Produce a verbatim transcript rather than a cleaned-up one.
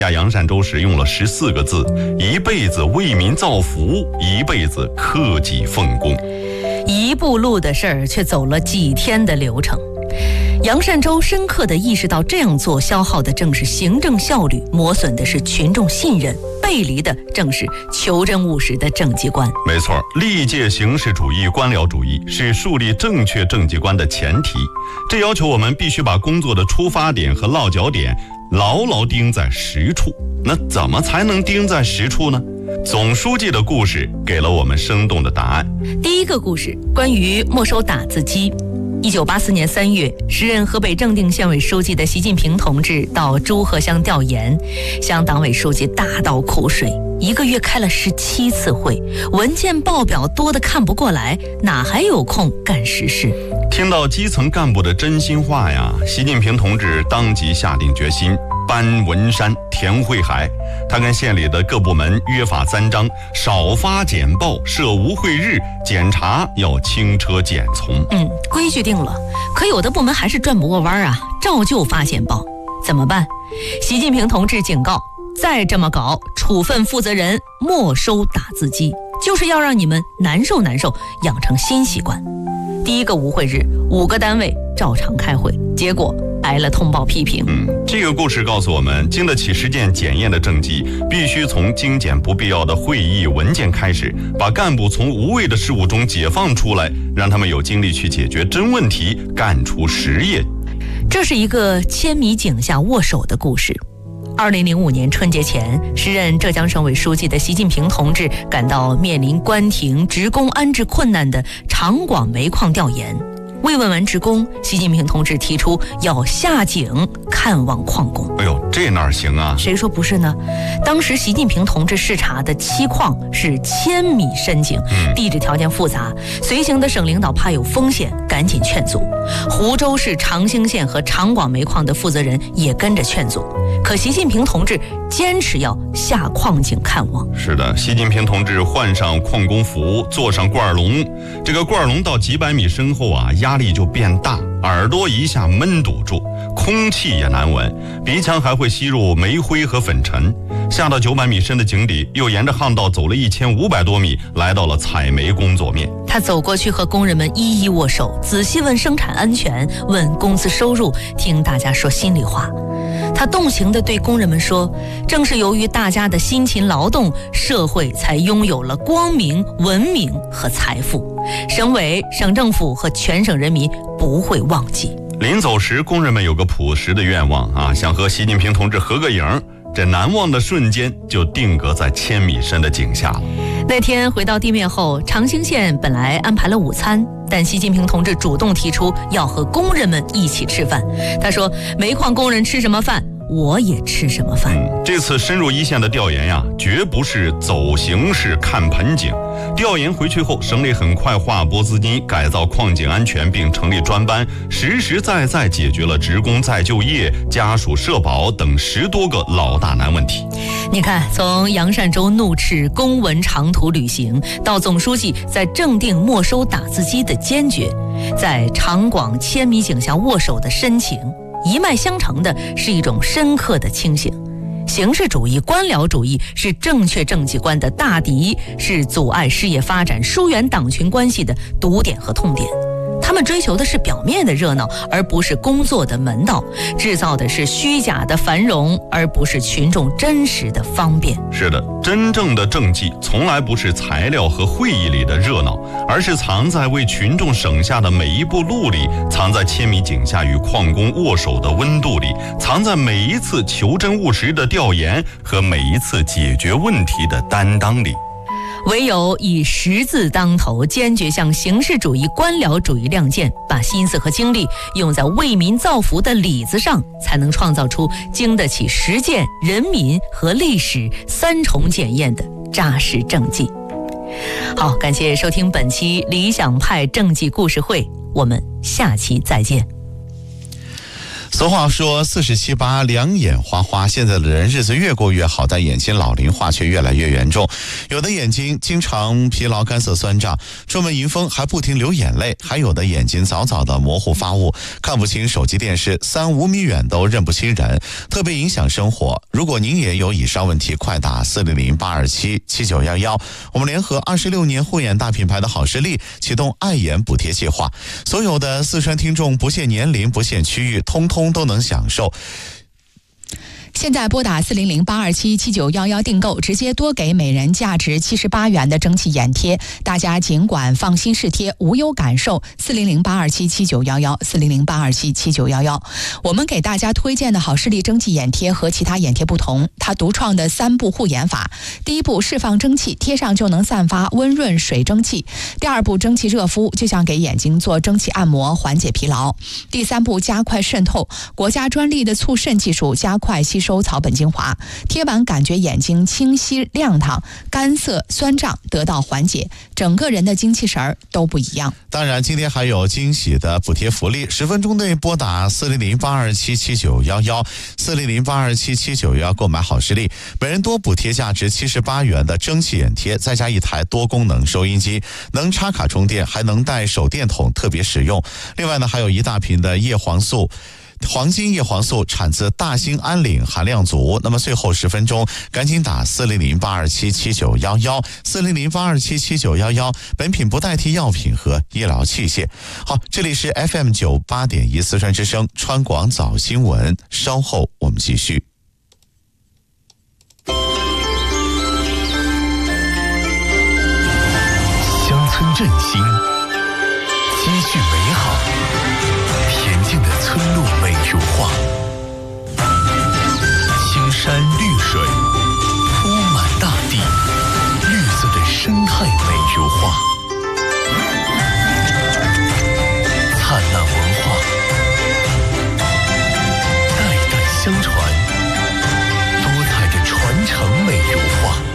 杨善洲时用了十四个字：一辈子为民造福，一辈子克己奉公。 一步路的事儿，却走了几天的流程。杨善洲深刻地意识到，这样做消耗的正是行政效率，磨损的是群众信任，背离的正是求真务实的政绩观。 没错，历届形式主义、官僚主义是树立正确政绩观的前提。这要求我们必须把工作的出发点和落脚点牢牢钉在实处。那怎么才能钉在实处呢？总书记的故事给了我们生动的答案。 第一个故事关于没收打字机。一九八四年三月，时任河北正定县委书记的习近平同志到朱河乡调研，向党委书记大倒苦水。一个月开了十七次会，文件报表多得看不过来，哪还有空干实事？ 听到基层干部的真心话呀，习近平同志当即下定决心搬文山填会海。他跟县里的各部门约法三章：少发简报，设无会日，检查要轻车简从。 嗯，规矩定了，可有的部门还是转不过弯啊，照旧发简报，怎么办？习近平同志警告，再这么搞，处分负责人，没收打字机，就是要让你们难受难受，养成新习惯。第一个无会日，五个单位照常开会，结果挨了通报批评。 嗯，这个故事告诉我们，经得起实践检验的政绩，必须从精简不必要的会议文件开始，把干部从无谓的事务中解放出来，让他们有精力去解决真问题，干出实业。 这是一个千米井下握手的故事。二零零五年春节前，时任浙江省委书记的习近平同志赶到面临关停、职工安置困难的长广煤矿调研。慰问完职工，习近平同志提出要下井看望矿工。 哎呦，这哪行啊？ 谁说不是呢？当时习近平同志视察的七矿是千米深井，地质条件复杂，随行的省领导怕有风险，赶紧劝阻。湖州市长兴县和长广煤矿的负责人也跟着劝阻，可习近平同志坚持要下矿井看望。 是的，习近平同志换上矿工服，坐上罐笼，这个罐笼到几百米深后啊，压力就变大，耳朵一下闷堵住，空气也难闻，鼻腔还会吸入煤灰和粉尘。下到九百米深的井底，又沿着巷道走了一千五百多米，来到了采煤工作面。 他走过去和工人们一一握手，仔细问生产安全，问工资收入，听大家说心里话。他动情地对工人们说，正是由于大家的辛勤劳动，社会才拥有了光明、文明和财富。省委、省政府和全省人民不会忘记。 临走时，工人们有个朴实的愿望啊，想和习近平同志合个影。这难忘的瞬间就定格在千米深的井下了。 那天回到地面后，长兴县本来安排了午餐，但习近平同志主动提出要和工人们一起吃饭。他说，煤矿工人吃什么饭，我也吃什么饭。 嗯，这次深入一线的调研呀，绝不是走形式看盆景。调研回去后，省里很快划拨资金改造矿井安全，并成立专班，实实在在解决了职工再就业、家属社保等十多个老大难问题。 你看，从杨善洲怒斥公文长途旅行，到总书记在正定没收打字机的坚决，在长广千米井下握手的深情，一脉相承的是一种深刻的清醒。形式主义、官僚主义是正确政绩观的大敌，是阻碍事业发展、疏远党群关系的毒点和痛点。他们追求的是表面的热闹，而不是工作的门道，制造的是虚假的繁荣，而不是群众真实的方便。 是的，真正的政绩从来不是材料和会议里的热闹，而是藏在为群众省下的每一步路里，藏在千米井下与矿工握手的温度里，藏在每一次求真务实的调研和每一次解决问题的担当里。 唯有以实字当头，坚决向形式主义、官僚主义亮剑，把心思和精力用在为民造福的里子上，才能创造出经得起实践、人民和历史三重检验的扎实政绩。好，感谢收听本期理想派政绩故事会，我们下期再见。 俗话说四十七八两眼花花，现在的人日子越过越好，但眼睛老龄化却越来越严重。有的眼睛经常疲劳干涩酸胀，出门迎风还不停流眼泪，还有的眼睛早早的模糊发雾，看不清手机电视，三五米远都认不清人，特别影响生活。如果您也有以上问题，快打四零零八二七七九一一，我们联合二十六年护眼大品牌的好视力启动爱眼补贴计划，所有的四川听众不限年龄不限区域，通通都能享受。 现在拨打四零零八二七七九一一订购，直接多给每人价值七十八元的蒸汽眼贴，大家尽管放心试贴，无忧感受。四零零八二七七九一一，四零零八二七七九一一。我们给大家推荐的好视力蒸汽眼贴和其他眼贴不同，它独创的三步护眼法。第一步，释放蒸汽，贴上就能散发温润水蒸气。第二步，蒸汽热敷，就像给眼睛做蒸汽按摩，缓解疲劳。第三步，加快渗透，国家专利的促渗技术加快吸收草本精华，贴完感觉眼睛清晰亮堂，干涩酸胀得到缓解，整个人的精气神儿都不一样。 当然今天还有惊喜的补贴福利，十分钟内拨打四零零八二七七九一一，四零零八二七七九一一购买好视力，每人多补贴价值七十八元的蒸汽眼贴，再加一台多功能收音机，能插卡充电，还能带手电筒，特别实用。另外呢，还有一大瓶的叶黄素。黄金叶黄素产自大兴安岭，含量足。那么最后十分钟赶紧打四零零八二七七九一一，四零零八二七七九一一，本品不代替药品和医疗器械。好，这里是 F M 九八点一四川之声川广早新闻，稍后我们继续。 乡村振兴，